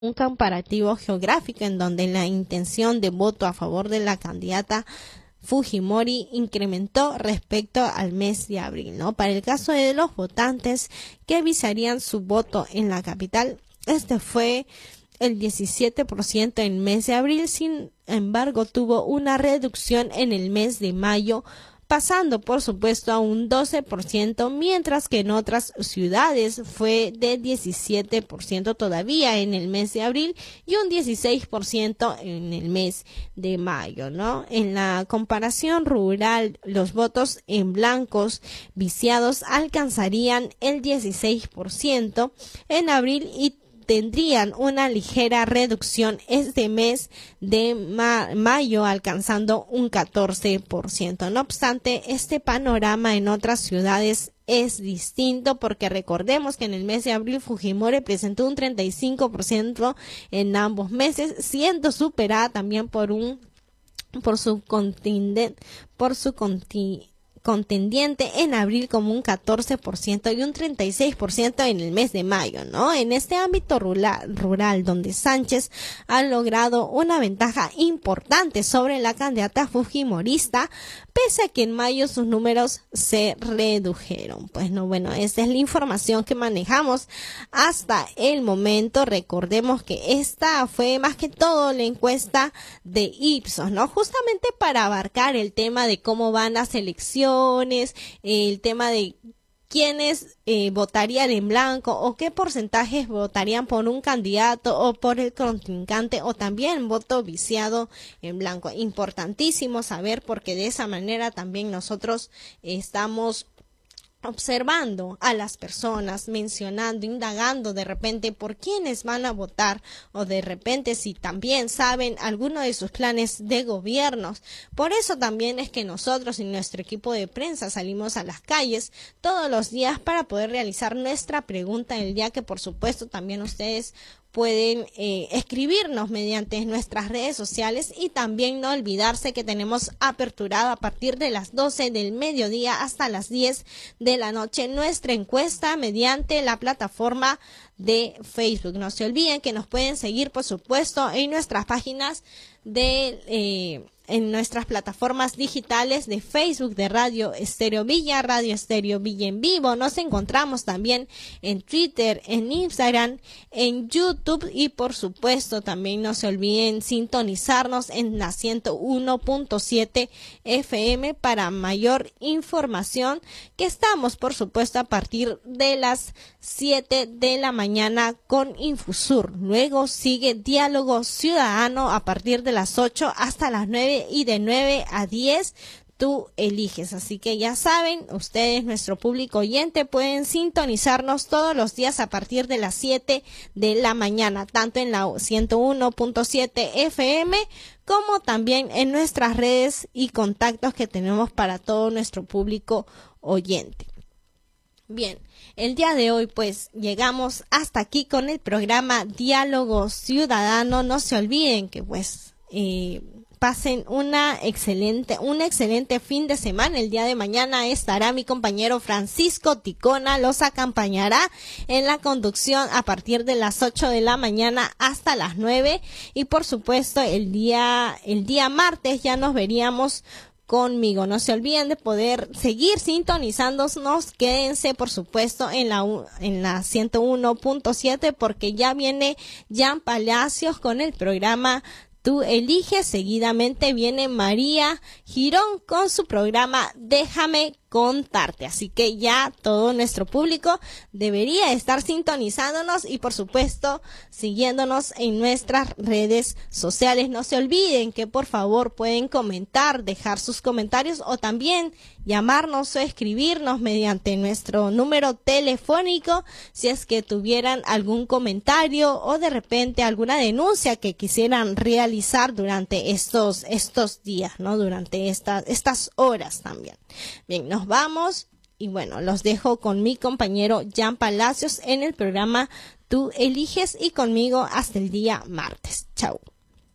un comparativo geográfico en donde la intención de voto a favor de la candidata Fujimori incrementó respecto al mes de abril, ¿no? Para el caso de los votantes que avisarían su voto en la capital, este fue el 17% en el mes de abril. Sin embargo, tuvo una reducción en el mes de mayo, pasando por supuesto a un 12%, mientras que en otras ciudades fue de 17% todavía en el mes de abril y un 16% en el mes de mayo, ¿no? En la comparación rural, los votos en blancos viciados alcanzarían el 16% en abril y tendrían una ligera reducción este mes de mayo, alcanzando un 14%. No obstante, este panorama en otras ciudades es distinto, porque recordemos que en el mes de abril Fujimori presentó un 35% en ambos meses, siendo superada también por su contendiente en abril como un 14% y un 36% en el mes de mayo, ¿no? En este ámbito rural donde Sánchez ha logrado una ventaja importante sobre la candidata fujimorista, pese a que en mayo sus números se redujeron. Pues no, bueno, esta es la información que manejamos hasta el momento. Recordemos que esta fue más que todo la encuesta de Ipsos, ¿no? Justamente para abarcar el tema de cómo van las elecciones, el tema de quiénes votarían en blanco o qué porcentajes votarían por un candidato o por el contrincante, o también voto viciado en blanco. Importantísimo saber, porque de esa manera también nosotros estamos observando a las personas, mencionando, indagando de repente por quiénes van a votar, o de repente si también saben alguno de sus planes de gobiernos. Por eso también es que nosotros y nuestro equipo de prensa salimos a las calles todos los días para poder realizar nuestra pregunta del día, que por supuesto también ustedes pueden escribirnos mediante nuestras redes sociales, y también no olvidarse que tenemos aperturado a partir de las 12 del mediodía hasta las 10 de la noche nuestra encuesta mediante la plataforma de Facebook. No se olviden que nos pueden seguir, por supuesto, en nuestras páginas en nuestras plataformas digitales de Facebook de Radio Estéreo Villa, Radio Estéreo Villa en vivo. Nos encontramos también en Twitter, en Instagram, en YouTube, y por supuesto también no se olviden sintonizarnos en la 101.7 FM para mayor información, que estamos por supuesto a partir de las 7 de la mañana con Infusur. Luego sigue Diálogo Ciudadano a partir de las 8 hasta las 9, y de 9 a 10 tú eliges. Así que ya saben, ustedes, nuestro público oyente, pueden sintonizarnos todos los días a partir de las 7 de la mañana, tanto en la 101.7 FM como también en nuestras redes y contactos que tenemos para todo nuestro público oyente. Bien, el día de hoy pues llegamos hasta aquí con el programa Diálogo Ciudadano. No se olviden que pues pasen un excelente fin de semana. El día de mañana estará mi compañero Francisco Ticona, los acompañará en la conducción a partir de las 8 de la mañana hasta las 9, y por supuesto el día martes ya nos veríamos conmigo. No se olviden de poder seguir sintonizándonos. Quédense por supuesto en la 101.7, porque ya viene Jan Palacios con el programa Tú eliges. Seguidamente viene María Girón con su programa Déjame contarte. Así que ya todo nuestro público debería estar sintonizándonos y por supuesto siguiéndonos en nuestras redes sociales. No se olviden que por favor pueden comentar, dejar sus comentarios, o también llamarnos o escribirnos mediante nuestro número telefónico si es que tuvieran algún comentario o de repente alguna denuncia que quisieran realizar durante estos días, ¿no? Durante estas horas también. Bien, nos vamos y bueno, los dejo con mi compañero Jan Palacios en el programa Tú eliges, y conmigo hasta el día martes. Chao.